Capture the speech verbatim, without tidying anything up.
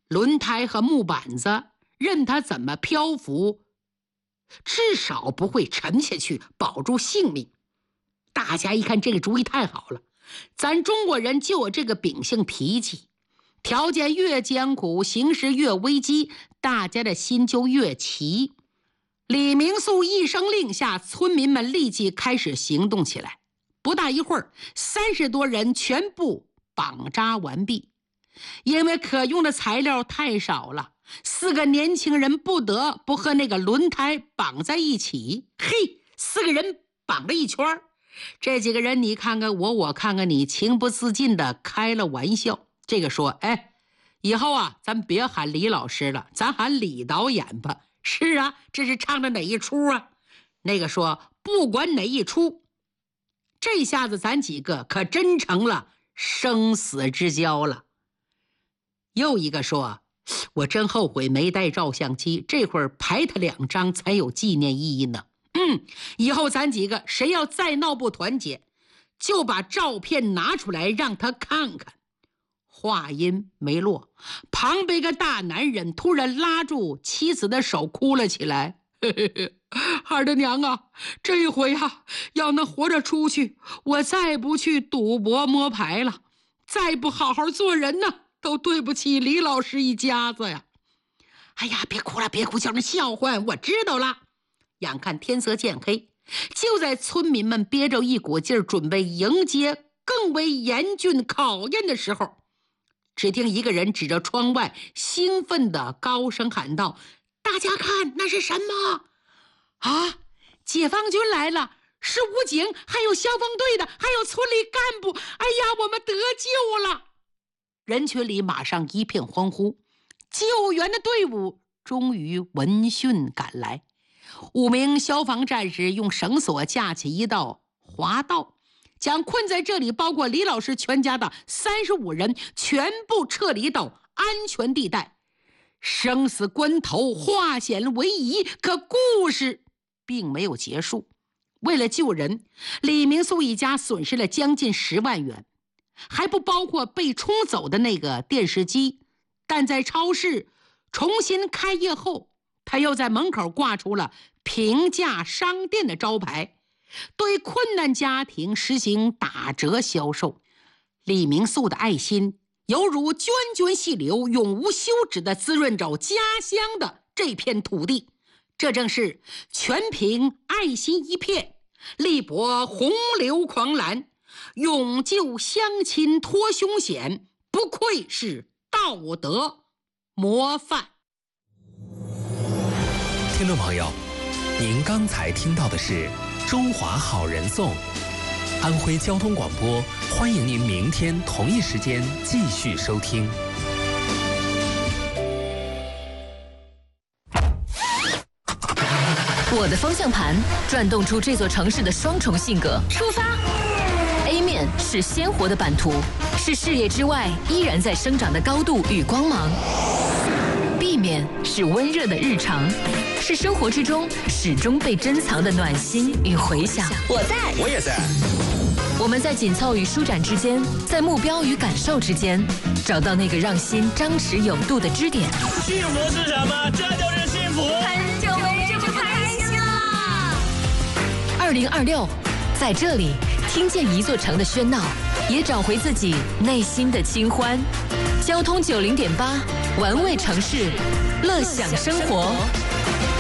轮胎和木板子，任它怎么漂浮，至少不会沉下去，保住性命。大家一看这个主意太好了，咱中国人就有这个秉性脾气，条件越艰苦，形势越危机，大家的心就越齐。李明素一声令下，村民们立即开始行动起来。不大一会儿，三十多人全部绑扎完毕。因为可用的材料太少了，四个年轻人不得不和那个轮胎绑在一起。嘿，四个人绑了一圈，这几个人你看看我，我看看你，情不自禁地开了玩笑。这个说：哎，以后啊，咱别喊李老师了，咱喊李导演吧。是啊，这是唱的哪一出啊？那个说：不管哪一出，这下子咱几个可真成了生死之交了。又一个说：我真后悔没带照相机，这会儿拍他两张才有纪念意义呢。嗯，以后咱几个谁要再闹不团结，就把照片拿出来让他看看。话音没落，旁边个大男人突然拉住妻子的手哭了起来。嘿嘿嘿，二的娘啊，这回啊，要能活着出去，我再不去赌博摸牌了，再不好好做人呢，都对不起李老师一家子呀。哎呀，别哭了别哭，叫人笑话，我知道了。眼看天色渐黑，就在村民们憋着一股劲儿准备迎接更为严峻考验的时候，只听一个人指着窗外兴奋地高声喊道：大家看，那是什么啊？解放军来了，是武警，还有消防队的，还有村里干部。哎呀，我们得救了！人群里马上一片欢呼，救援的队伍终于闻讯赶来。五名消防战士用绳索架起一道滑道，将困在这里包括李老师全家的三十五人全部撤离到安全地带。生死关头，化险为夷，可故事并没有结束。为了救人，李明素一家损失了将近十万元，还不包括被冲走的那个电视机。但在超市重新开业后，他又在门口挂出了平价商店的招牌，对困难家庭实行打折销售。李明素的爱心犹如涓涓细流，永无休止地滋润着家乡的这片土地。这正是全凭爱心一片，力搏洪流狂澜，勇救乡亲脱凶险，不愧是道德模范。 听众朋友，您刚才听到的是《中华好人颂》，安徽交通广播，欢迎您明天同一时间继续收听。 我的方向盘转动出这座城市的双重性格。出发 ！A 面是鲜活的版图，是视野之外依然在生长的高度与光芒。B 面是温热的日常，是生活之中始终被珍藏的暖心与回响。 我在， 我也在。 我们在紧凑与舒展之间，在目标与感受之间，找到那个让心张弛有度的支点。 幸福是什么？这就是幸福。 很久没这么开心了。 二零二六，在这里听见一座城的喧闹，也找回自己内心的清欢。交通九零点八，玩味城市，乐享生活。